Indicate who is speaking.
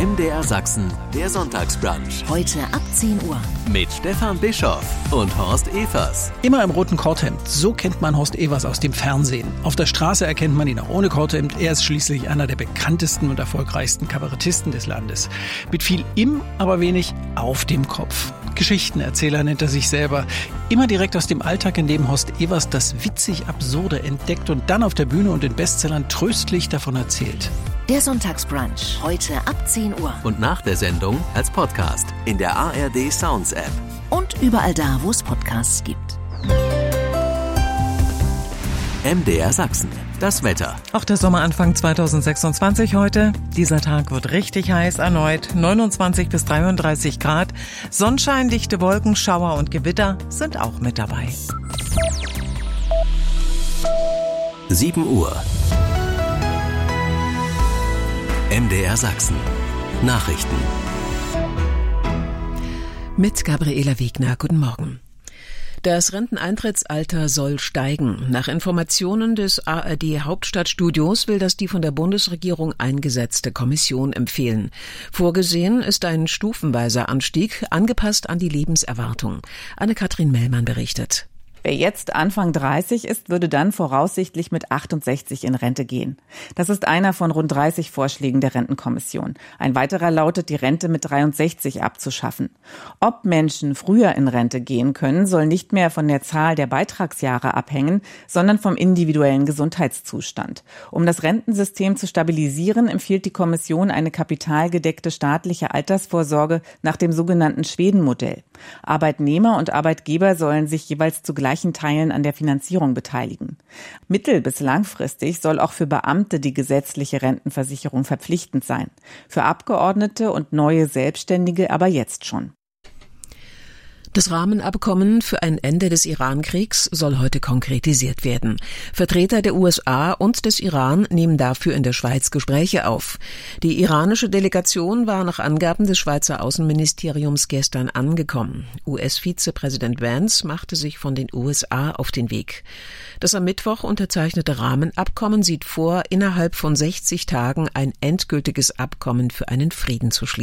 Speaker 1: MDR Sachsen, der Sonntagsbrunch.
Speaker 2: Heute ab 10 Uhr.
Speaker 1: Mit Stefan Bischoff und Horst Evers.
Speaker 3: Immer im roten Korthemd. So kennt man Horst Evers aus dem Fernsehen. Auf der Straße erkennt man ihn auch ohne Korthemd. Er ist schließlich einer der bekanntesten und erfolgreichsten Kabarettisten des Landes. Mit viel im, aber wenig auf dem Kopf. Geschichtenerzähler nennt er sich selber. Immer direkt aus dem Alltag, in dem Horst Evers das witzig Absurde entdeckt und dann auf der Bühne und in Bestsellern tröstlich davon erzählt.
Speaker 2: Der Sonntagsbrunch. Heute ab 10 Uhr.
Speaker 1: Und nach der Sendung als Podcast in der ARD Sounds App.
Speaker 2: Und überall da, wo es Podcasts gibt.
Speaker 1: MDR Sachsen. Das Wetter.
Speaker 4: Auch der Sommeranfang 2026 heute. Dieser Tag wird richtig heiß erneut. 29 bis 33 Grad. Sonnenschein, dichte Wolken, Schauer und Gewitter sind auch mit dabei.
Speaker 1: 7 Uhr. MDR Sachsen. Nachrichten.
Speaker 5: Mit Gabriela Wegner. Guten Morgen. Das Renteneintrittsalter soll steigen. Nach Informationen des ARD-Hauptstadtstudios will das die von der Bundesregierung eingesetzte Kommission empfehlen. Vorgesehen ist ein stufenweiser Anstieg, angepasst an die Lebenserwartung. Anne-Kathrin Mellmann berichtet.
Speaker 6: Wer jetzt Anfang 30 ist, würde dann voraussichtlich mit 68 in Rente gehen. Das ist einer von rund 30 Vorschlägen der Rentenkommission. Ein weiterer lautet, die Rente mit 63 abzuschaffen. Ob Menschen früher in Rente gehen können, soll nicht mehr von der Zahl der Beitragsjahre abhängen, sondern vom individuellen Gesundheitszustand. Um das Rentensystem zu stabilisieren, empfiehlt die Kommission eine kapitalgedeckte staatliche Altersvorsorge nach dem sogenannten Schweden-Modell. Arbeitnehmer und Arbeitgeber sollen sich jeweils zu gleichen Teilen an der Finanzierung beteiligen. Mittel- bis langfristig soll auch für Beamte die gesetzliche Rentenversicherung verpflichtend sein. Für Abgeordnete und neue Selbstständige aber jetzt schon.
Speaker 5: Das Rahmenabkommen für ein Ende des Iran-Kriegs soll heute konkretisiert werden. Vertreter der USA und des Iran nehmen dafür in der Schweiz Gespräche auf. Die iranische Delegation war nach Angaben des Schweizer Außenministeriums gestern angekommen. US-Vizepräsident Vance machte sich von den USA auf den Weg. Das am Mittwoch unterzeichnete Rahmenabkommen sieht vor, innerhalb von 60 Tagen ein endgültiges Abkommen für einen Frieden zu schließen.